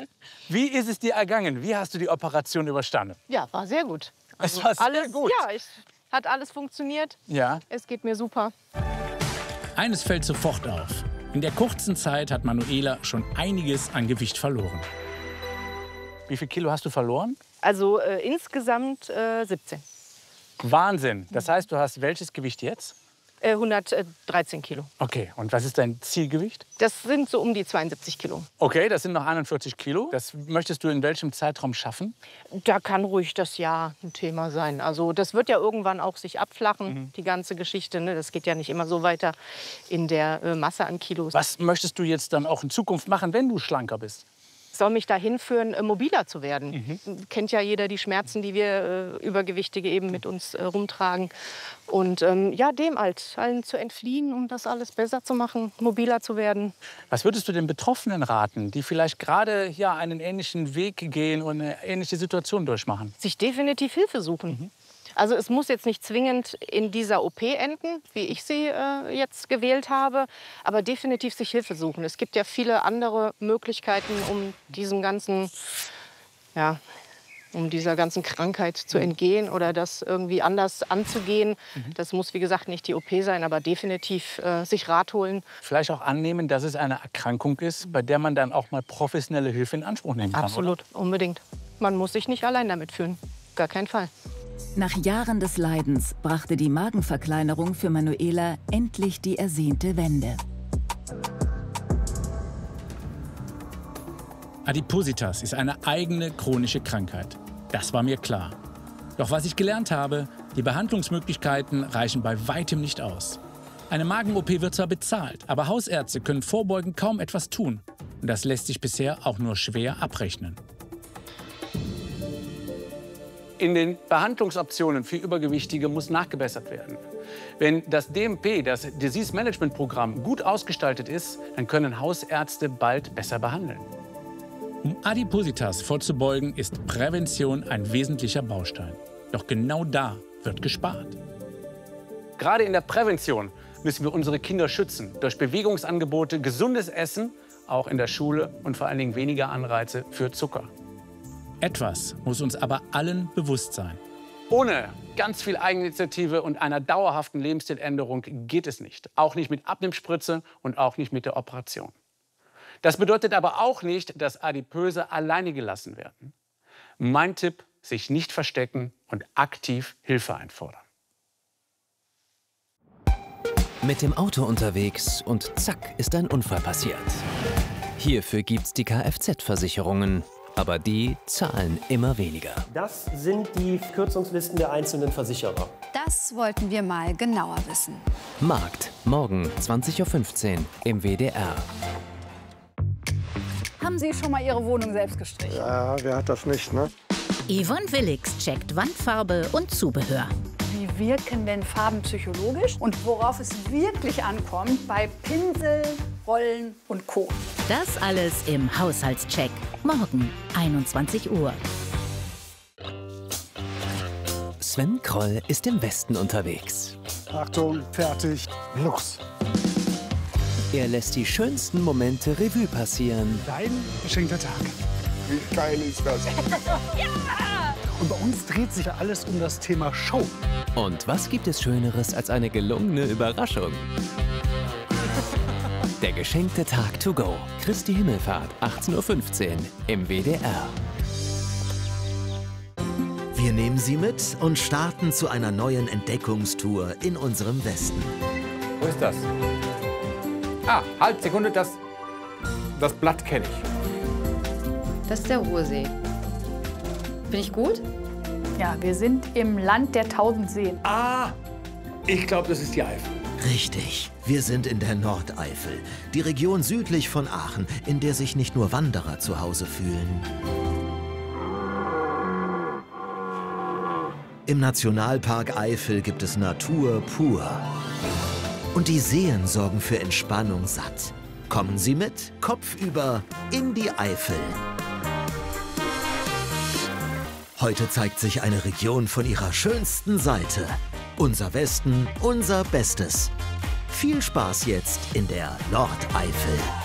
Wie ist es dir ergangen? Wie hast du die Operation überstanden? Ja, war sehr gut. Es war sehr gut. Ja, hat alles funktioniert. Ja. Es geht mir super. Eines fällt sofort auf. In der kurzen Zeit hat Manuela schon einiges an Gewicht verloren. Wie viel Kilo hast du verloren? Also insgesamt 17. Wahnsinn. Das heißt, du hast welches Gewicht jetzt? 113 Kilo. Okay, und was ist dein Zielgewicht? Das sind so um die 72 Kilo. Okay, das sind noch 41 Kilo. Das möchtest du in welchem Zeitraum schaffen? Da kann ruhig das Jahr ein Thema sein. Also das wird ja irgendwann auch sich abflachen, die ganze Geschichte. Ne? Das geht ja nicht immer so weiter in der Masse an Kilos. Was möchtest du jetzt dann auch in Zukunft machen, wenn du schlanker bist? Soll mich dahin führen, mobiler zu werden. Kennt ja jeder die Schmerzen, die wir Übergewichtige eben mit uns rumtragen. Und ja, dem allen zu entfliehen, um das alles besser zu machen, mobiler zu werden. Was würdest du den Betroffenen raten, die vielleicht gerade ja, einen ähnlichen Weg gehen und eine ähnliche Situation durchmachen? Sich definitiv Hilfe suchen. Also es muss jetzt nicht zwingend in dieser OP enden, wie ich sie jetzt gewählt habe, aber definitiv sich Hilfe suchen. Es gibt ja viele andere Möglichkeiten, um diesem ganzen, ja, um dieser ganzen Krankheit zu entgehen oder das irgendwie anders anzugehen. Das muss, wie gesagt, nicht die OP sein, aber definitiv sich Rat holen. Vielleicht auch annehmen, dass es eine Erkrankung ist, bei der man dann auch mal professionelle Hilfe in Anspruch nehmen kann. Absolut, oder? Unbedingt. Man muss sich nicht allein damit fühlen. Gar keinen Fall. Nach Jahren des Leidens brachte die Magenverkleinerung für Manuela endlich die ersehnte Wende. Adipositas ist eine eigene chronische Krankheit. Das war mir klar. Doch was ich gelernt habe, die Behandlungsmöglichkeiten reichen bei weitem nicht aus. Eine Magen-OP wird zwar bezahlt, aber Hausärzte können vorbeugend kaum etwas tun. Und das lässt sich bisher auch nur schwer abrechnen. In den Behandlungsoptionen für Übergewichtige muss nachgebessert werden. Wenn das DMP, das Disease Management Programm, gut ausgestaltet ist, dann können Hausärzte bald besser behandeln. Um Adipositas vorzubeugen, ist Prävention ein wesentlicher Baustein. Doch genau da wird gespart. Gerade in der Prävention müssen wir unsere Kinder schützen. Durch Bewegungsangebote, gesundes Essen, auch in der Schule und vor allen Dingen weniger Anreize für Zucker. Etwas muss uns aber allen bewusst sein. Ohne ganz viel Eigeninitiative und einer dauerhaften Lebensstiländerung geht es nicht. Auch nicht mit Abnehmspritze und auch nicht mit der Operation. Das bedeutet aber auch nicht, dass Adipöse alleine gelassen werden. Mein Tipp, sich nicht verstecken und aktiv Hilfe einfordern. Mit dem Auto unterwegs und zack, ist ein Unfall passiert. Hierfür gibt's die Kfz-Versicherungen. Aber die zahlen immer weniger. Das sind die Kürzungslisten der einzelnen Versicherer. Das wollten wir mal genauer wissen. Markt, morgen 20:15 Uhr im WDR. Haben Sie schon mal Ihre Wohnung selbst gestrichen? Ja, wer hat das nicht, ne? Yvonne Willix checkt Wandfarbe und Zubehör. Wie wirken denn Farben psychologisch? Und worauf es wirklich ankommt bei Pinsel, Rollen und Co. Das alles im Haushaltscheck. Morgen, 21 Uhr. Sven Kroll ist im Westen unterwegs. Achtung, fertig, los. Er lässt die schönsten Momente Revue passieren. Dein geschenkter Tag. Wie geil ist das? Ja! Und bei uns dreht sich ja alles um das Thema Show. Und was gibt es Schöneres als eine gelungene Überraschung? Der geschenkte Tag to go. Christi Himmelfahrt, 18:15 Uhr im WDR. Wir nehmen Sie mit und starten zu einer neuen Entdeckungstour in unserem Westen. Wo ist das? Ah, halt, Sekunde, das Blatt kenne ich. Das ist der Ruhrsee. Bin ich gut? Ja, wir sind im Land der 1000 Seen. Ah, ich glaube, das ist die Eifel. Richtig, wir sind in der Nordeifel, die Region südlich von Aachen, in der sich nicht nur Wanderer zu Hause fühlen. Im Nationalpark Eifel gibt es Natur pur. Und die Seen sorgen für Entspannung satt. Kommen Sie mit, kopfüber, in die Eifel. Heute zeigt sich eine Region von ihrer schönsten Seite. Unser Westen, unser Bestes. Viel Spaß jetzt in der Nordeifel.